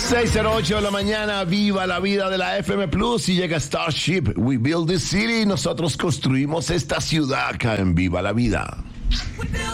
6:08 de la mañana, viva la vida de la FM Plus y llega Starship, We Build This City, nosotros construimos esta ciudad acá en Viva la Vida.